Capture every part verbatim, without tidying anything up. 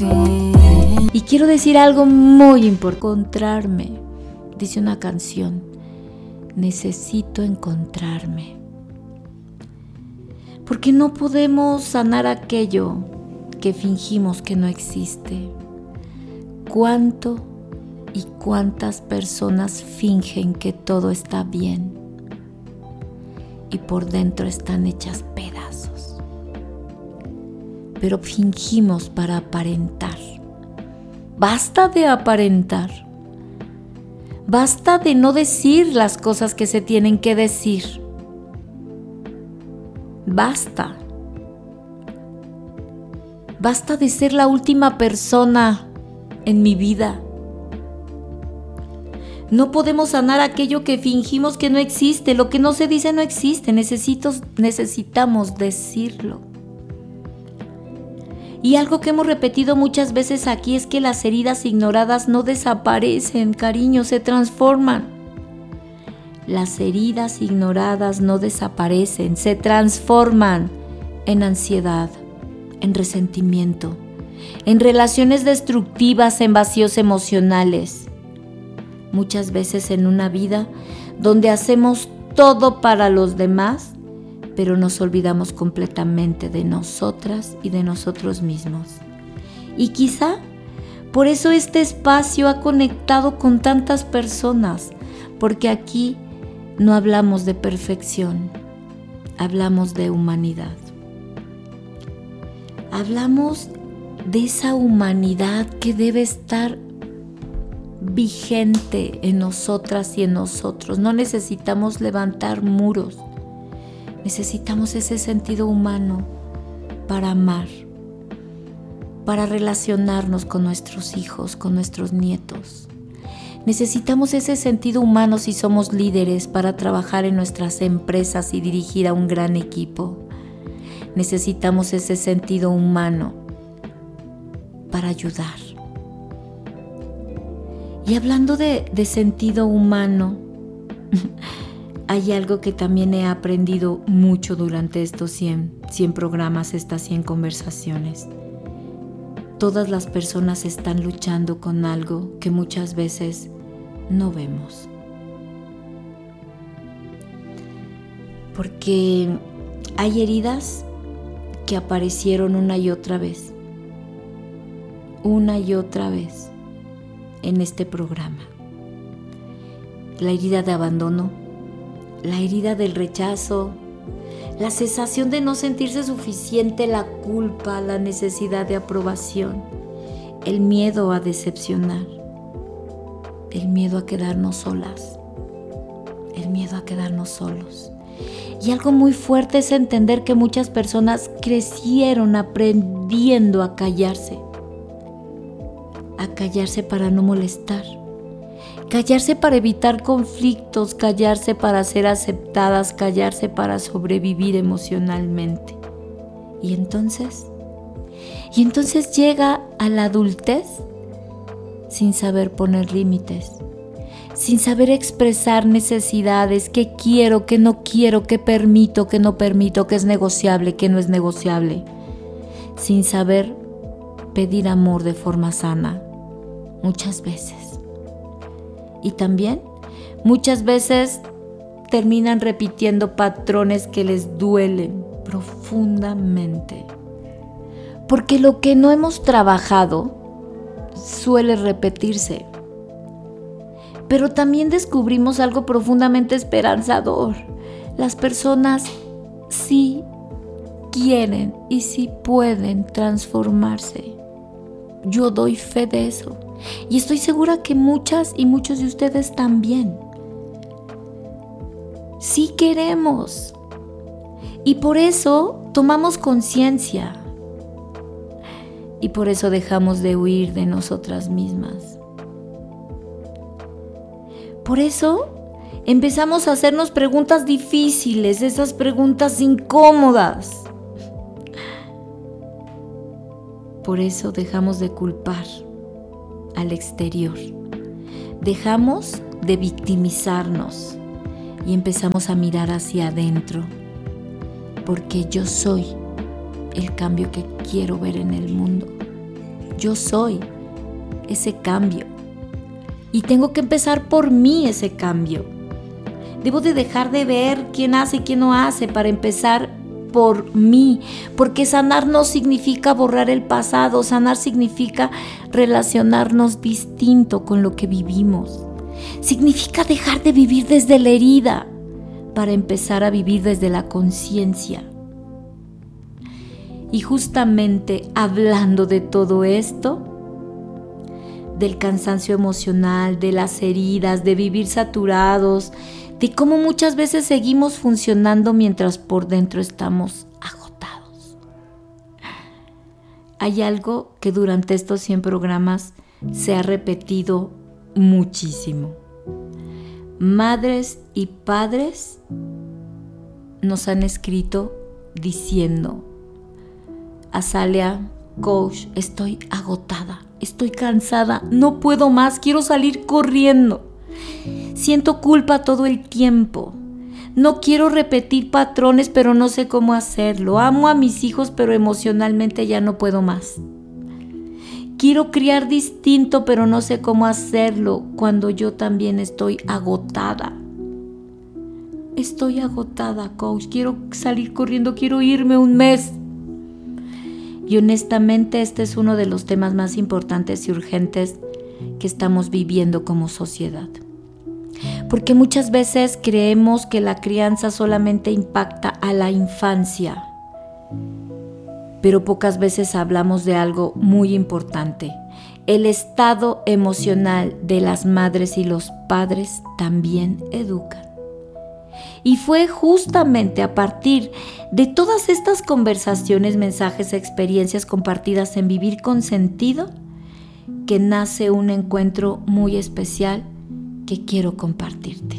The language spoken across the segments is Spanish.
Y quiero decir algo muy importante. Encontrarme, dice una canción. Necesito encontrarme. Porque no podemos sanar aquello que fingimos que no existe. ¿Cuánto y cuántas personas fingen que todo está bien y por dentro están hechas pedazos? Pero fingimos para aparentar. Basta de aparentar. Basta de no decir las cosas que se tienen que decir. Basta. Basta de ser la última persona en mi vida. No podemos sanar aquello que fingimos que no existe. Lo que no se dice no existe. Necesito, necesitamos decirlo. Y algo que hemos repetido muchas veces aquí es que las heridas ignoradas no desaparecen, cariño, se transforman. Las heridas ignoradas no desaparecen, se transforman en ansiedad, en resentimiento, en relaciones destructivas, en vacíos emocionales. Muchas veces en una vida donde hacemos todo para los demás, pero nos olvidamos completamente de nosotras y de nosotros mismos. Y quizá por eso este espacio ha conectado con tantas personas, porque aquí no hablamos de perfección, hablamos de humanidad. Hablamos de esa humanidad que debe estar vigente en nosotras y en nosotros. No necesitamos levantar muros. Necesitamos ese sentido humano para amar, para relacionarnos con nuestros hijos, con nuestros nietos. Necesitamos ese sentido humano si somos líderes para trabajar en nuestras empresas y dirigir a un gran equipo. Necesitamos ese sentido humano para ayudar. Y hablando de, de sentido humano, hay algo que también he aprendido mucho durante estos cien, cien programas, estas cien conversaciones. Todas las personas están luchando con algo que muchas veces no vemos. Porque hay heridas que aparecieron una y otra vez, una y otra vez en este programa. La herida de abandono, la herida del rechazo, la sensación de no sentirse suficiente, la culpa, la necesidad de aprobación, el miedo a decepcionar, el miedo a quedarnos solas, el miedo a quedarnos solos. Y algo muy fuerte es entender que muchas personas crecieron aprendiendo a callarse, a callarse para no molestar. Callarse para evitar conflictos, callarse para ser aceptadas, callarse para sobrevivir emocionalmente. Y entonces, y entonces llega a la adultez sin saber poner límites, sin saber expresar necesidades, qué quiero, qué no quiero, qué permito, qué no permito, qué es negociable, qué no es negociable, sin saber pedir amor de forma sana, muchas veces. Y también muchas veces terminan repitiendo patrones que les duelen profundamente. Porque lo que no hemos trabajado suele repetirse. Pero también descubrimos algo profundamente esperanzador. Las personas sí quieren y sí pueden transformarse. Yo doy fe de eso. Y estoy segura que muchas y muchos de ustedes también. Sí queremos. Y por eso tomamos conciencia. Y por eso dejamos de huir de nosotras mismas. Por eso empezamos a hacernos preguntas difíciles, esas preguntas incómodas. Por eso dejamos de culpar al exterior. Dejamos de victimizarnos y empezamos a mirar hacia adentro, porque yo soy el cambio que quiero ver en el mundo. Yo soy ese cambio. Y tengo que empezar por mí ese cambio. Debo de dejar de ver quién hace y quién no hace para empezar por mí. Porque sanar no significa borrar el pasado. Sanar significa relacionarnos distinto con lo que vivimos. Significa dejar de vivir desde la herida para empezar a vivir desde la conciencia. Y justamente hablando de todo esto, del cansancio emocional, de las heridas, de vivir saturados, de cómo muchas veces seguimos funcionando mientras por dentro estamos agotados. Hay algo que durante estos cien programas se ha repetido muchísimo. Madres y padres nos han escrito diciendo: Azalea, coach, estoy agotada, estoy cansada, no puedo más, quiero salir corriendo. Siento culpa todo el tiempo. No quiero repetir patrones, pero no sé cómo hacerlo. Amo a mis hijos, pero emocionalmente ya no puedo más. Quiero criar distinto, pero no sé cómo hacerlo cuando yo también estoy agotada. Estoy agotada, coach. Quiero salir corriendo, quiero irme un mes. Y honestamente este es uno de los temas más importantes y urgentes que estamos viviendo como sociedad. Porque muchas veces creemos que la crianza solamente impacta a la infancia, pero pocas veces hablamos de algo muy importante. El estado emocional de las madres y los padres también educan. Y fue justamente a partir de todas estas conversaciones, mensajes, experiencias compartidas en Vivir con Sentido que nace un encuentro muy especial que quiero compartirte.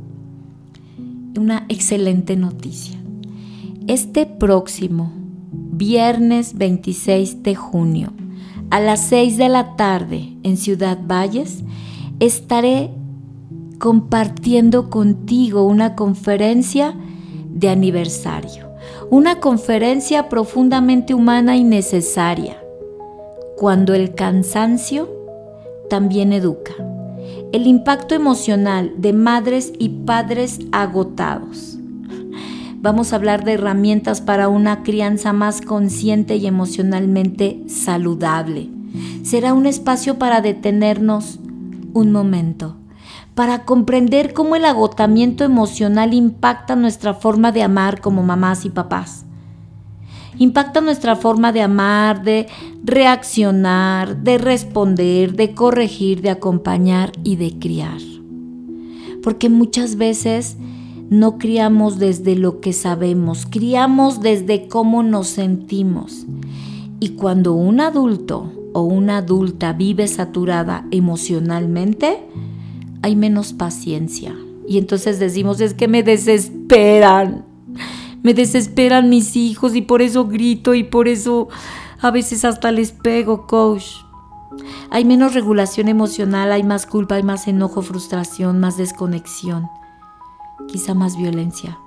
Una excelente noticia. Este próximo viernes veintiséis de junio a las seis de la tarde en Ciudad Valles estaré compartiendo contigo una conferencia de aniversario, una conferencia profundamente humana y necesaria, cuando el cansancio también educa, el impacto emocional de madres y padres agotados. Vamos a hablar de herramientas para una crianza más consciente y emocionalmente saludable. Será un espacio para detenernos un momento, para comprender cómo el agotamiento emocional impacta nuestra forma de amar como mamás y papás. Impacta nuestra forma de amar, de reaccionar, de responder, de corregir, de acompañar y de criar. Porque muchas veces no criamos desde lo que sabemos, criamos desde cómo nos sentimos. Y cuando un adulto o una adulta vive saturada emocionalmente, hay menos paciencia. Y entonces decimos, es que me desesperan. Me desesperan mis hijos y por eso grito y por eso a veces hasta les pego, coach. Hay menos regulación emocional, hay más culpa, hay más enojo, frustración, más desconexión, quizá más violencia.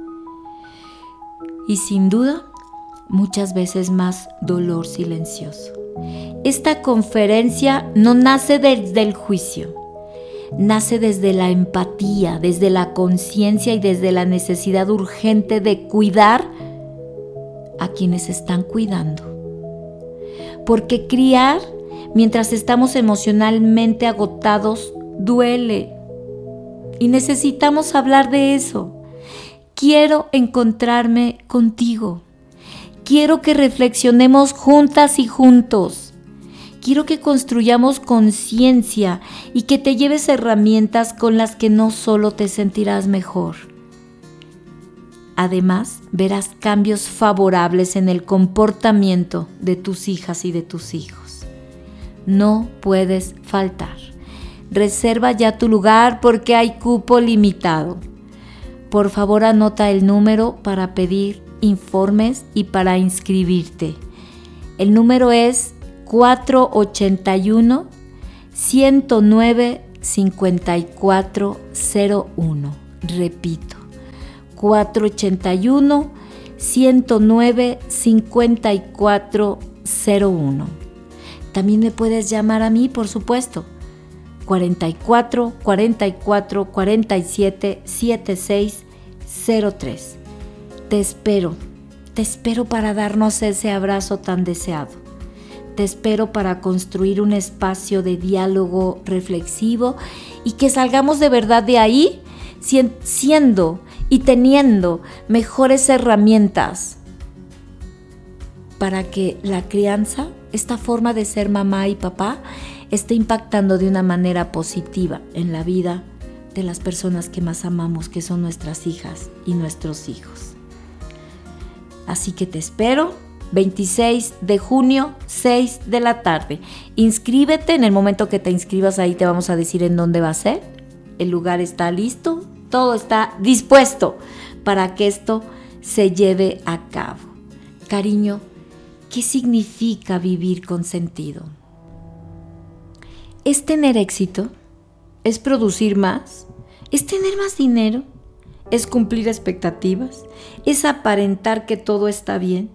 Y sin duda, muchas veces más dolor silencioso. Esta conferencia no nace desde el juicio. Nace desde la empatía, desde la conciencia y desde la necesidad urgente de cuidar a quienes están cuidando. Porque criar mientras estamos emocionalmente agotados duele y necesitamos hablar de eso. Quiero encontrarme contigo. Quiero que reflexionemos juntas y juntos. Quiero que construyamos conciencia y que te lleves herramientas con las que no solo te sentirás mejor. Además, verás cambios favorables en el comportamiento de tus hijas y de tus hijos. No puedes faltar. Reserva ya tu lugar porque hay cupo limitado. Por favor, anota el número para pedir informes y para inscribirte. El número es cuatro ochenta y uno, ciento nueve, cincuenta y cuatro cero uno. Repito, cuatro ochenta y uno, ciento nueve, cincuenta y cuatro cero uno. También me puedes llamar a mí, por supuesto. cuarenta y cuatro, cuarenta y cuatro, cuarenta y siete, setenta y seis cero tres. Te espero, te espero para darnos ese abrazo tan deseado. Te espero para construir un espacio de diálogo reflexivo y que salgamos de verdad de ahí siendo y teniendo mejores herramientas para que la crianza, esta forma de ser mamá y papá, esté impactando de una manera positiva en la vida de las personas que más amamos, que son nuestras hijas y nuestros hijos. Así que te espero, veintiséis de junio, seis de la tarde. Inscríbete, en el momento que te inscribas ahí te vamos a decir en dónde va a ser. El lugar está listo, todo está dispuesto para que esto se lleve a cabo. Cariño, ¿qué significa vivir con sentido? ¿Es tener éxito? ¿Es producir más? ¿Es tener más dinero? ¿Es cumplir expectativas? ¿Es aparentar que todo está bien?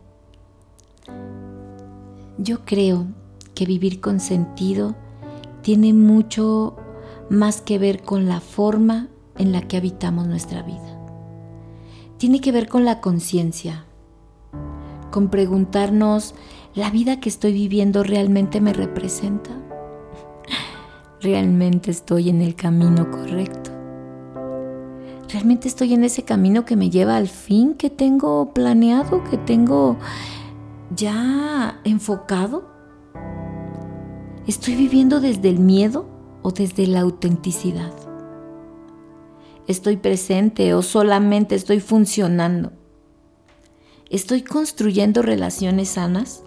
Yo creo que vivir con sentido tiene mucho más que ver con la forma en la que habitamos nuestra vida. Tiene que ver con la conciencia, con preguntarnos, ¿la vida que estoy viviendo realmente me representa? ¿Realmente estoy en el camino correcto? ¿Realmente estoy en ese camino que me lleva al fin que tengo planeado, que tengo ya enfocado? ¿Estoy viviendo desde el miedo o desde la autenticidad? ¿Estoy presente o solamente estoy funcionando? ¿Estoy construyendo relaciones sanas?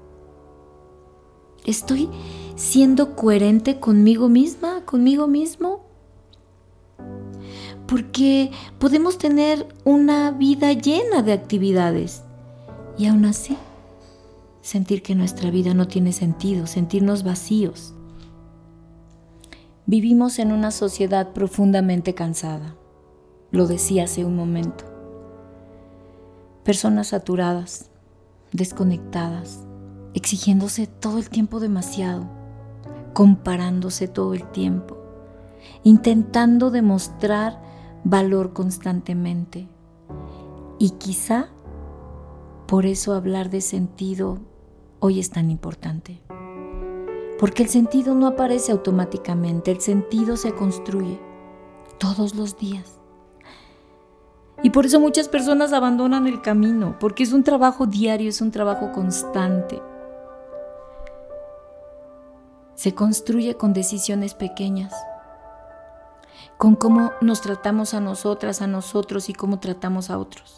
¿Estoy siendo coherente conmigo misma, conmigo mismo? Porque podemos tener una vida llena de actividades y aún así sentir que nuestra vida no tiene sentido, sentirnos vacíos. Vivimos en una sociedad profundamente cansada, lo decía hace un momento. Personas saturadas, desconectadas, exigiéndose todo el tiempo demasiado, comparándose todo el tiempo, intentando demostrar valor constantemente. Y quizá por eso hablar de sentido hoy es tan importante. Porque el sentido no aparece automáticamente, el sentido se construye todos los días. Y por eso muchas personas abandonan el camino, porque es un trabajo diario, es un trabajo constante. Se construye con decisiones pequeñas, con cómo nos tratamos a nosotras, a nosotros y cómo tratamos a otros.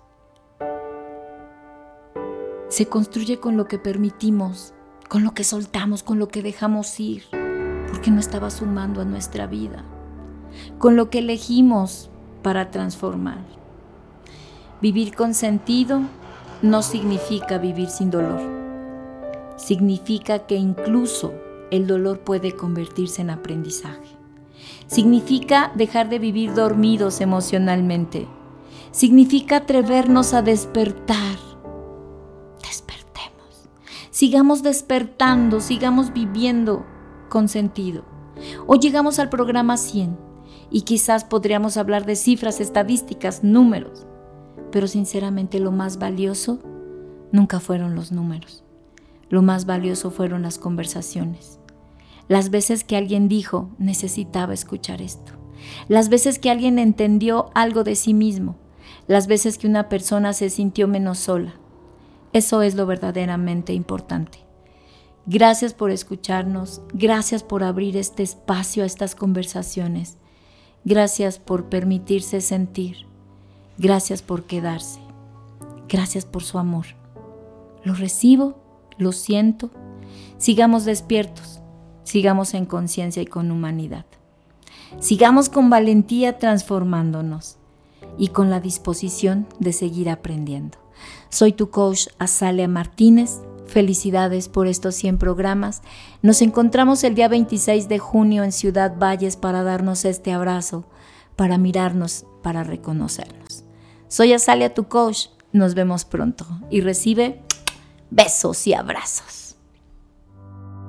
Se construye con lo que permitimos, con lo que soltamos, con lo que dejamos ir, porque no estaba sumando a nuestra vida, con lo que elegimos para transformar. Vivir con sentido no significa vivir sin dolor. Significa que incluso el dolor puede convertirse en aprendizaje. Significa dejar de vivir dormidos emocionalmente. Significa atrevernos a despertar. Despertemos. Sigamos despertando, sigamos viviendo con sentido. Hoy llegamos al programa cien y quizás podríamos hablar de cifras, estadísticas, números. Pero sinceramente lo más valioso nunca fueron los números. Lo más valioso fueron las conversaciones. Las veces que alguien dijo, necesitaba escuchar esto. Las veces que alguien entendió algo de sí mismo. Las veces que una persona se sintió menos sola. Eso es lo verdaderamente importante. Gracias por escucharnos. Gracias por abrir este espacio a estas conversaciones. Gracias por permitirse sentir. Gracias por quedarse. Gracias por su amor. Lo recibo, lo siento. Sigamos despiertos. Sigamos en conciencia y con humanidad. Sigamos con valentía transformándonos y con la disposición de seguir aprendiendo. Soy tu coach Azalea Martínez. Felicidades por estos cien programas. Nos encontramos el día veintiséis de junio en Ciudad Valles para darnos este abrazo, para mirarnos, para reconocernos. Soy Azalea, tu coach. Nos vemos pronto y recibe besos y abrazos.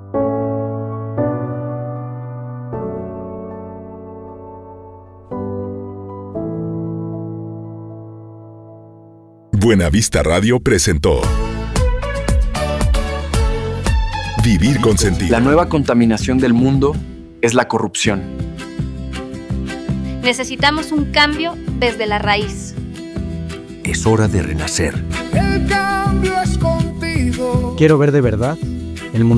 Buenavista Radio presentó Vivir con sentido. La nueva contaminación del mundo es la corrupción. Necesitamos un cambio desde la raíz. Es hora de renacer. El cambio es contigo. Quiero ver de verdad el mundo.